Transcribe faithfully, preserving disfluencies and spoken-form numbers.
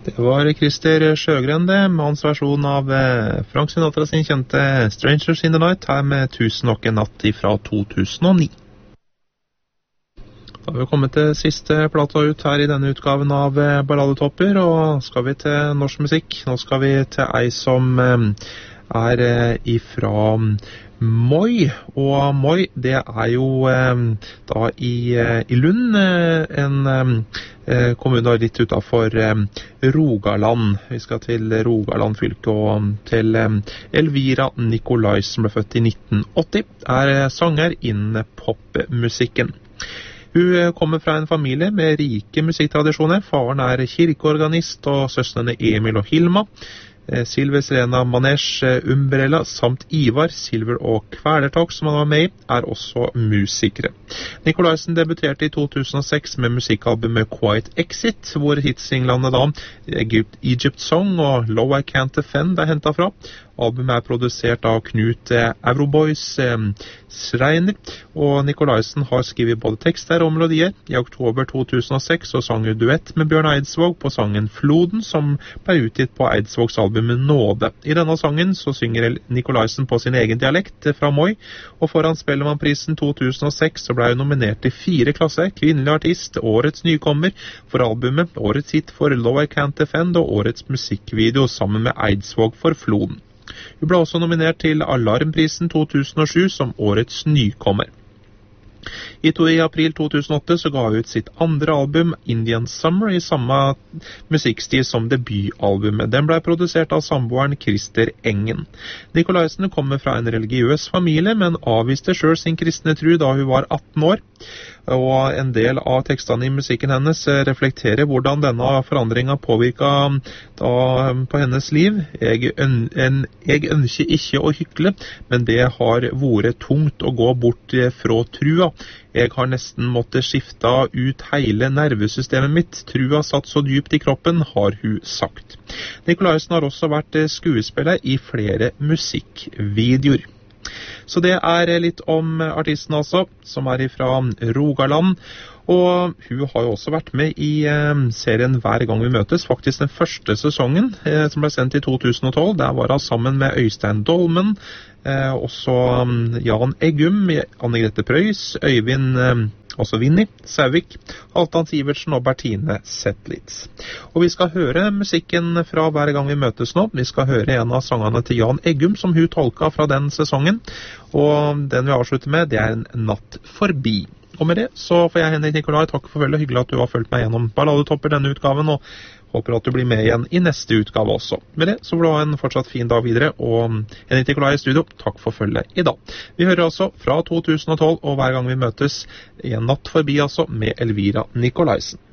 Det var Christer Sjøgren det, med hans versjon av eh, Frank Sinatra sin kjente Strangers in the Night, her med Tusen og en natt fra to tusen og ni. Da har vi kommet til siste plata ut her i denne utgaven av eh, Balladetopper, og skal vi til norsk musikk. Nå skal vi til ei som eh, er eh, ifra Moi, og Moi det er jo eh, da i, eh, i Lund, eh, en eh, kommune litt utenfor eh, Rogaland. Vi skal til Rogaland fylke og til eh, Elvira Nikolai, som ble født i nitten åtti, er eh, sanger innen popmusikken. Hun kommer fra en familie med rike musikktradisjoner. Faren er kirkeorganist, og søstrene Emil og Hilma, Silver, Serena, Manesh, Umbrella samt Ivar, Silver og Kvelertak, som han var med i, er også musikere. Nikolaisen debuterte i to tusen og seks med musikkalbumet Quiet Exit, hvor hitsinglene da Egypt, Egypt Song og Low I Can't Defend er hentet fra. Albumet er produsert av Knut eh, Euroboys eh, Sreiner, og Nikolaisen har skrivet både tekster og melodier. I oktober to tusen og seks så sang hun duett med Bjørn Eidsvåg på sangen Floden, som ble utgitt på Eidsvågs albumet Nåde. I denne sangen så synger Nikolaisen på sin egen dialekt fra Moi, og foran Spellemannprisen to tusen og seks så ble hun nominert til fire klasser: kvinnelig artist, årets nykommer for albumet, årets hit for Low I Can't Defend og årets musikkvideo sammen med Eidsvåg for Floden. Hun ble også nominert til Alarmprisen to tusen og sju som årets nykommer. I, to, I april to tusen og åtte så ga hun ut sitt andre album, Indian Summer, i samme musikkstil som debutalbumet. Den ble produsert av samboeren Christer Engen. Nikolaisen kommer fra en religiøs familie, men avviste selv sin kristne tro da hun var atten år. Og en del av tekstene i musikken hennes reflekterer hvordan denne forandringen påvirket da på hennes liv. Jeg, øn, en, jeg ønsker ikke å hykle, men det har vært tungt å gå bort fra trua. Jeg har nesten måttet skifte ut hele nervesystemet mitt. Trua satt så dypt i kroppen, har hun sagt. Nikolaisen har også vært skuespiller i flere musikkvideoer. Så det er litt om artisten altså, som er fra Rogaland. Og hun har jo også vært med i eh, serien Hver gang vi møtes, faktisk den første sesongen, eh, som ble sendt i to tusen og tolv. Der var hun sammen med Øystein Dolmen, eh, også um, Jan Eggum, Anne Grete Preus, Øyvind, eh, også Vinnie Sauvik, Halvdan Sivertsen og Bertine Zetlitz. Og vi skal høre musikken fra Hver gang vi møtes nå. Vi skal høre en av sangene til Jan Eggum, som hun tolka fra den sesongen. Og den vi avslutter med, det er En natt forbi. Og med det så får jeg, Henrik Nikolai, takke for følget. Hyggelig at du har fulgt meg gjennom Balladetopper denne utgaven, og håper at du blir med igjen i neste utgave også. Med det så får du ha en fortsatt fin dag videre, og Henrik Nikolai i studio, takk for følget i dag. Vi hører altså fra to tusen og tolv, og Hver gang vi møtes, En natt forbi altså, med Elvira Nikolaisen.